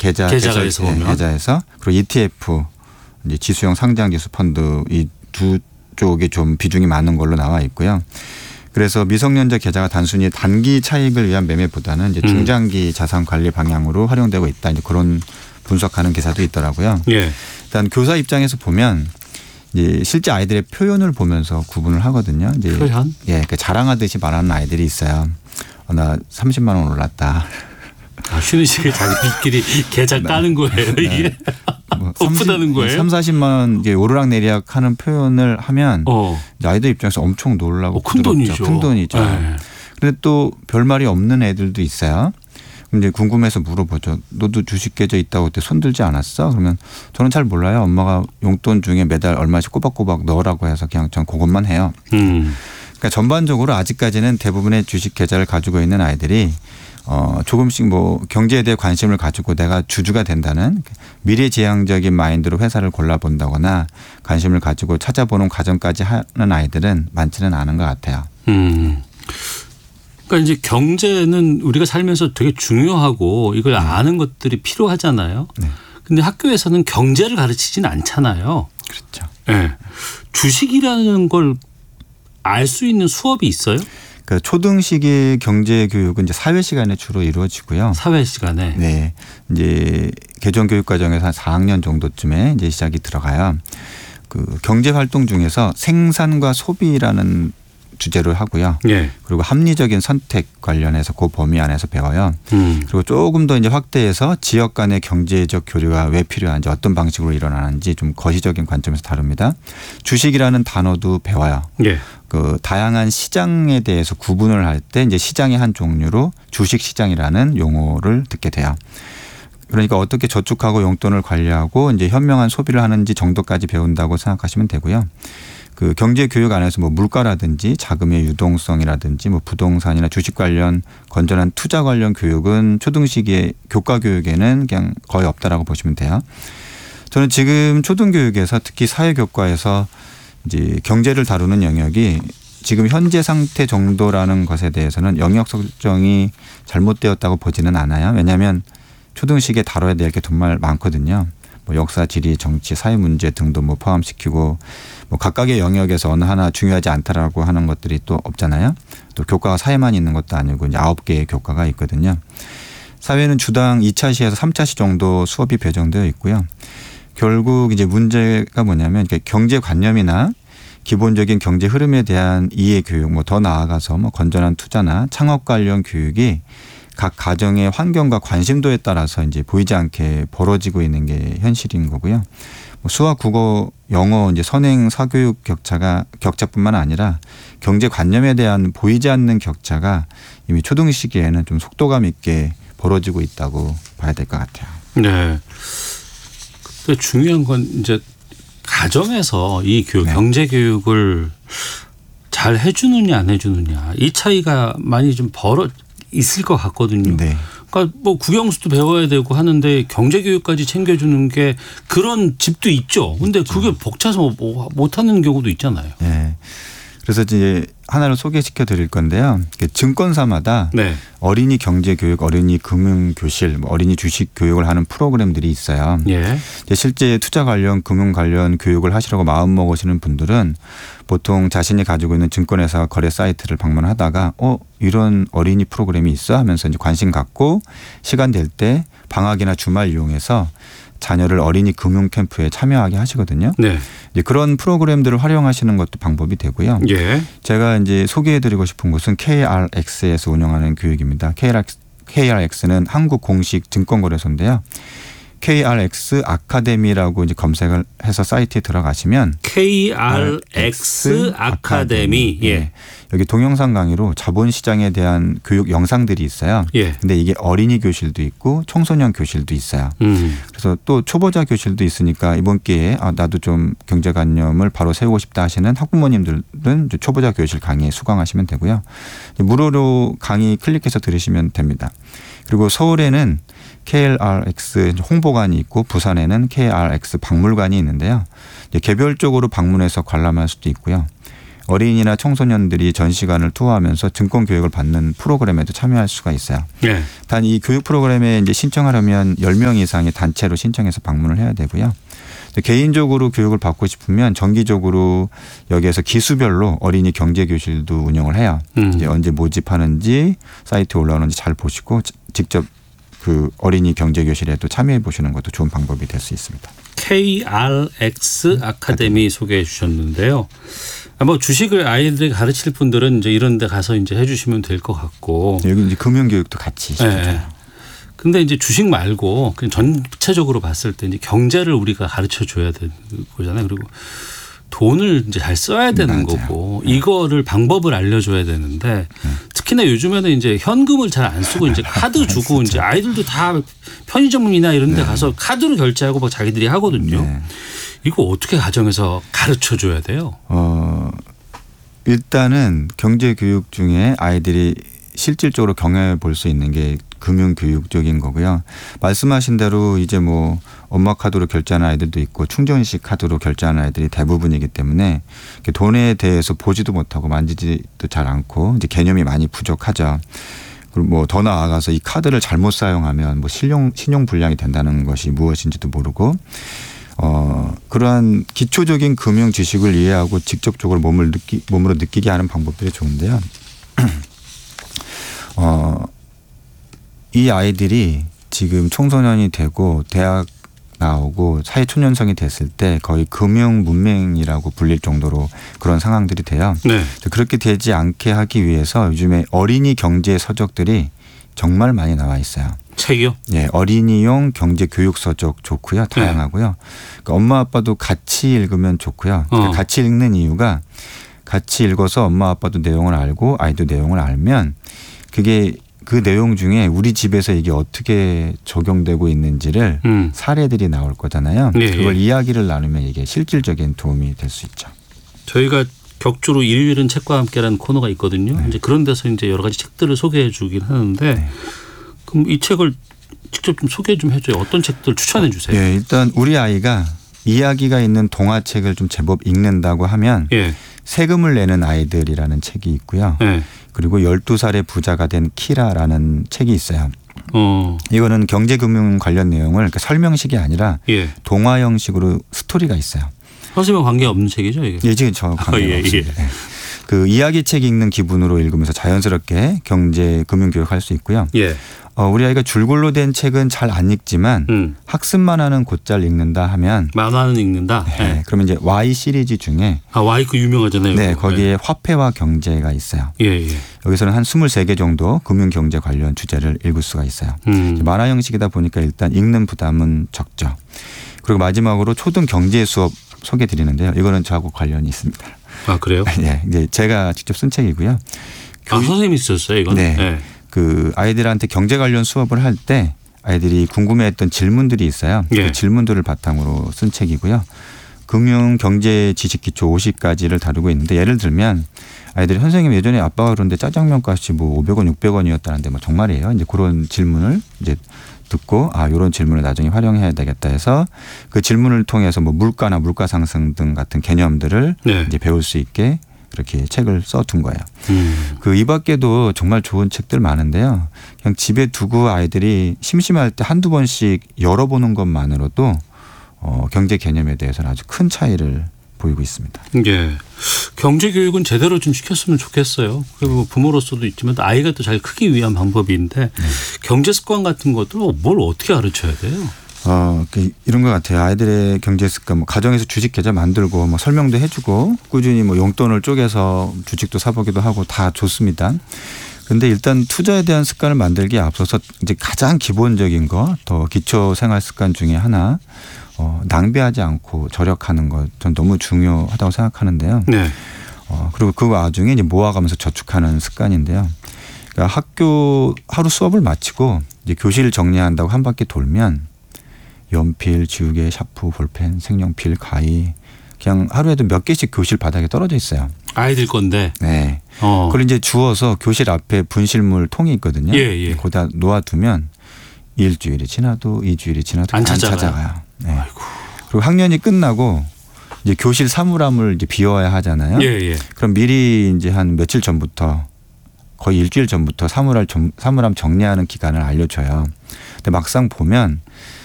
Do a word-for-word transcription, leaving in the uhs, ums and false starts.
계좌 계좌에서 네, 보면 계좌에서 그리고 이티에프 이제 지수형 상장지수 펀드 이 두 쪽이 좀 비중이 많은 걸로 나와 있고요. 그래서 미성년자 계좌가 단순히 단기 차익을 위한 매매보다는 이제 중장기 음. 자산 관리 방향으로 활용되고 있다. 이제 그런 분석하는 기사도 있더라고요. 예. 일단 교사 입장에서 보면 이제 실제 아이들의 표현을 보면서 구분을 하거든요. 이제 표현? 예, 그러니까 자랑하듯이 말하는 아이들이 있어요. 어, 나 삼십만 원 올랐다. 아, 쉬는 시간에 자기들끼리 계좌 까는 거예요, 이게? 네. 뭐 오프다는 거예요? 삼, 사십만 원 이제 오르락내리락 하는 표현을 하면 어. 아이들 입장에서 엄청 놀라고 어, 큰 돈이죠. 큰 돈이죠. 네. 그런데 또 별말이 없는 애들도 있어요. 이제 궁금해서 물어보죠. 너도 주식 계좌 있다고 그때 손들지 않았어? 그러면 저는 잘 몰라요. 엄마가 용돈 중에 매달 얼마씩 꼬박꼬박 넣으라고 해서 그냥 전 그것만 해요. 음. 그러니까 전반적으로 아직까지는 대부분의 주식 계좌를 가지고 있는 아이들이 어 조금씩 뭐 경제에 대해 관심을 가지고 내가 주주가 된다는 미래지향적인 마인드로 회사를 골라본다거나 관심을 가지고 찾아보는 과정까지 하는 아이들은 많지는 않은 것 같아요. 음. 그러니까 이제 경제는 우리가 살면서 되게 중요하고 이걸 네. 아는 것들이 필요하잖아요. 네. 근데 학교에서는 경제를 가르치지는 않잖아요. 그렇죠. 네. 주식이라는 걸 알 수 있는 수업이 있어요? 그 초등식의 경제 교육은 이제 사회 시간에 주로 이루어지고요. 사회 시간에. 네, 이제 개정 교육 과정에서 한 사 학년 정도쯤에 이제 시작이 들어가요. 그 경제 활동 중에서 생산과 소비라는 주제로 하고요. 예. 그리고 합리적인 선택 관련해서 그 범위 안에서 배워요. 음. 그리고 조금 더 이제 확대해서 지역 간의 경제적 교류가 왜 필요한지 어떤 방식으로 일어나는지 좀 거시적인 관점에서 다룹니다. 주식이라는 단어도 배워요. 예. 그 다양한 시장에 대해서 구분을 할 때 이제 시장의 한 종류로 주식 시장이라는 용어를 듣게 돼요. 그러니까 어떻게 저축하고 용돈을 관리하고 이제 현명한 소비를 하는지 정도까지 배운다고 생각하시면 되고요. 그 경제 교육 안에서 뭐 물가라든지 자금의 유동성이라든지 뭐 부동산이나 주식 관련 건전한 투자 관련 교육은 초등시기의 교과 교육에는 그냥 거의 없다라고 보시면 돼요. 저는 지금 초등교육에서 특히 사회교과에서 이제 경제를 다루는 영역이 지금 현재 상태 정도라는 것에 대해서는 영역 설정이 잘못되었다고 보지는 않아요. 왜냐하면 초등시기에 다뤄야 될 게 정말 많거든요. 뭐 역사, 지리, 정치, 사회 문제 등도 뭐 포함시키고 뭐 각각의 영역에서 어느 하나 중요하지 않다라고 하는 것들이 또 없잖아요. 또 교과가 사회만 있는 것도 아니고 이제 아홉 개의 교과가 있거든요. 사회는 주당 이 차 시에서 삼 차 시 정도 수업이 배정되어 있고요. 결국 이제 문제가 뭐냐면 경제관념이나 기본적인 경제 흐름에 대한 이해 교육, 뭐 더 나아가서 뭐 건전한 투자나 창업 관련 교육이 각 가정의 환경과 관심도에 따라서 이제 보이지 않게 벌어지고 있는 게 현실인 거고요. 뭐 수학, 국어, 영어 이제 선행 사교육 격차가 격차뿐만 아니라 경제관념에 대한 보이지 않는 격차가 이미 초등 시기에는 좀 속도감 있게 벌어지고 있다고 봐야 될 것 같아요. 네. 근데 중요한 건 이제 가정에서 이 교육, 네. 경제 교육을 잘 해주느냐 안 해주느냐 이 차이가 많이 좀 벌어 있을 것 같거든요. 네. 그러니까 뭐 국영수도 배워야 되고 하는데 경제 교육까지 챙겨주는 게 그런 집도 있죠. 근데 그게 벅차서 못하는 경우도 있잖아요. 네. 그래서 이제 하나를 소개시켜 드릴 건데요. 증권사마다 네. 어린이 경제교육, 어린이 금융교실, 어린이 주식 교육을 하는 프로그램들이 있어요. 예. 실제 투자 관련, 금융 관련 교육을 하시려고 마음먹으시는 분들은 보통 자신이 가지고 있는 증권회사 거래 사이트를 방문하다가 어 이런 어린이 프로그램이 있어 하면서 이제 관심 갖고 시간 될 때 방학이나 주말 이용해서 자녀를 어린이 금융 캠프에 참여하게 하시거든요. 네. 이제 그런 프로그램들을 활용하시는 것도 방법이 되고요. 예. 제가 이제 소개해드리고 싶은 곳은 케이알엑스에서 운영하는 교육입니다. 케이알엑스, 케이알엑스는 한국 공식 증권거래소인데요. 케이알엑스 아카데미라고 이제 검색을 해서 사이트에 들어가시면 케이알엑스 아카데미. 예. 네. 여기 동영상 강의로 자본시장에 대한 교육 영상들이 있어요. 예. 근데 이게 어린이 교실도 있고 청소년 교실도 있어요. 음. 그래서 또 초보자 교실도 있으니까 이번 기회에 아, 나도 좀 경제관념을 바로 세우고 싶다 하시는 학부모님들은 초보자 교실 강의에 수강하시면 되고요. 무료로 강의 클릭해서 들으시면 됩니다. 그리고 서울에는 케이알엑스 홍보관이 있고 부산에는 케이알엑스 박물관이 있는데요. 이제 개별적으로 방문해서 관람할 수도 있고요. 어린이나 청소년들이 전시관을 투어하면서 증권 교육을 받는 프로그램에도 참여할 수가 있어요. 네. 단 이 교육 프로그램에 이제 신청하려면 열 명 이상의 단체로 신청해서 방문을 해야 되고요. 개인적으로 교육을 받고 싶으면 정기적으로 여기에서 기수별로 어린이 경제교실도 운영을 해요. 음. 이제 언제 모집하는지 사이트에 올라오는지 잘 보시고 직접 그 어린이 경제교실에도 참여해 보시는 것도 좋은 방법이 될 수 있습니다. 케이알엑스 아카데미 소개해 주셨는데요. 뭐 주식을 아이들에게 가르칠 분들은 이제 이런 데 가서 이제 해 주시면 될 것 같고. 여기 이제 금융교육도 같이 시켜줘요. 네. 근데 이제 주식 말고 그냥 전체적으로 봤을 때 이제 경제를 우리가 가르쳐 줘야 되는 거잖아요. 그리고 돈을 이제 잘 써야 되는 맞아요. 거고 이거를 방법을 알려줘야 되는데 특히나 요즘에는 이제 현금을 잘 안 쓰고 이제 카드 주고 이제 아이들도 다 편의점이나 이런 데 가서 카드로 결제하고 막 자기들이 하거든요. 네. 이거 어떻게 가정에서 가르쳐 줘야 돼요? 어, 일단은 경제교육 중에 아이들이 실질적으로 경험해 볼 수 있는 게 금융교육적인 거고요. 말씀하신 대로 이제 뭐 엄마 카드로 결제하는 아이들도 있고 충전식 카드로 결제하는 아이들이 대부분이기 때문에 돈에 대해서 보지도 못하고 만지지도 잘 않고 이제 개념이 많이 부족하죠. 그리고 뭐 더 나아가서 이 카드를 잘못 사용하면 뭐 신용 신용 불량이 된다는 것이 무엇인지도 모르고 어 그러한 기초적인 금융 지식을 이해하고 직접적으로 몸을 느끼 몸으로 느끼게 하는 방법들이 좋은데요. 어. 이 아이들이 지금 청소년이 되고 대학 나오고 사회초년생이 됐을 때 거의 금융 문맹이라고 불릴 정도로 그런 상황들이 돼요. 네. 그렇게 되지 않게 하기 위해서 요즘에 어린이 경제 서적들이 정말 많이 나와 있어요. 책이요? 예, 어린이용 경제 교육 서적 좋고요. 다양하고요. 그러니까 엄마 아빠도 같이 읽으면 좋고요. 그러니까 어. 같이 읽는 이유가 같이 읽어서 엄마 아빠도 내용을 알고 아이도 내용을 알면 그게 그 내용 중에 우리 집에서 이게 어떻게 적용되고 있는지를 음. 사례들이 나올 거잖아요. 네. 그걸 이야기를 나누면 이게 실질적인 도움이 될 수 있죠. 저희가 격주로 일요일은 책과 함께라는 코너가 있거든요. 네. 이제 그런 데서 이제 여러 가지 책들을 소개해 주긴 하는데 네. 그럼 이 책을 직접 좀 소개 좀 해줘요. 어떤 책들 추천해 주세요. 예, 일단 우리 아이가 이야기가 있는 동화책을 좀 제법 읽는다고 하면 예. 세금을 내는 아이들이라는 책이 있고요. 예. 그리고 열두 살의 부자가 된 키라라는 책이 있어요. 어. 이거는 경제금융 관련 내용을 그러니까 설명식이 아니라 예. 동화 형식으로 스토리가 있어요. 선생님과 관계 없는 책이죠, 이게? 예, 지금 저 관계가 아, 예, 없습니다. 예. 그 이야기책 읽는 기분으로 읽으면서 자연스럽게 경제 금융 교육할 수 있고요. 예. 어, 우리 아이가 줄글로 된 책은 잘 안 읽지만 음. 학습만 하는 곧잘 읽는다 하면 만화는 읽는다. 네, 예. 그러면 이제 Y 시리즈 중에 아, 와이크 유명하잖아요. 네, 이거. 거기에 화폐와 경제가 있어요. 예, 예. 여기서는 한 스물세 개 정도 금융 경제 관련 주제를 읽을 수가 있어요. 음. 만화 형식이다 보니까 일단 읽는 부담은 적죠. 그리고 마지막으로 초등 경제 수업 소개해 드리는데요. 이거는 저하고 관련이 있습니다. 아, 그래요? 예, 이제 제가 직접 쓴 책이고요. 아, 선생님이 쓰셨어요, 이건? 네. 예. 그 아이들한테 경제 관련 수업을 할 때 아이들이 궁금해했던 질문들이 있어요. 예. 그 질문들을 바탕으로 쓴 책이고요. 금융 경제 지식 기초 오십 가지를 다루고 있는데 예를 들면 아이들이 선생님 예전에 아빠가 그런데 짜장면 값이 뭐 오백 원, 육백 원이었다는데 뭐 정말이에요? 이제 그런 질문을 이제 듣고 아 이런 질문을 나중에 활용해야 되겠다 해서 그 질문을 통해서 뭐 물가나 물가 상승 등 같은 개념들을 네. 이제 배울 수 있게 그렇게 책을 써둔 거예요. 음. 그 이 밖에도 정말 좋은 책들 많은데요. 그냥 집에 두고 아이들이 심심할 때 한두 번씩 열어보는 것만으로도 어, 경제 개념에 대해서는 아주 큰 차이를 보이고 있습니다. 예. 경제 교육은 제대로 좀 시켰으면 좋겠어요. 그리고 뭐 부모로서도 있지만 또 아이가 또 잘 크기 위한 방법인데 네. 경제 습관 같은 것들 뭘 어떻게 가르쳐야 돼요? 어, 그 이런 것 같아요. 아이들의 경제 습관, 뭐 가정에서 주식 계좌 만들고 뭐 설명도 해주고 꾸준히 뭐 용돈을 쪼개서 주식도 사보기도 하고 다 좋습니다. 그런데 일단 투자에 대한 습관을 만들기에 앞서서 이제 가장 기본적인 거, 더 기초 생활 습관 중에 하나, 어, 낭비하지 않고 절약하는 것, 전 너무 중요하다고 생각하는데요. 네. 어, 그리고 그 와중에 이제 모아가면서 저축하는 습관인데요. 그러니까 학교 하루 수업을 마치고 이제 교실 정리한다고 한 바퀴 돌면 연필, 지우개, 샤프, 볼펜, 색연필, 가위 그냥 하루에도 몇 개씩 교실 바닥에 떨어져 있어요. 아이들 건데. 네. 어. 그걸 이제 주워서 교실 앞에 분실물 통이 있거든요. 예, 예. 거기다 놓아두면 일주일이 지나도 이주일이 지나도 안 안 찾아가요. 찾아가요. 네. 아이고. 그리고 학년이 끝나고 이제 교실 사물함을 이제 비워야 하잖아요. 예, 예. 그럼 미리 이제 한 며칠 전부터 거의 일주일 전부터 사물함 정, 사물함 정리하는 기간을 알려줘요. 근데 막상 보면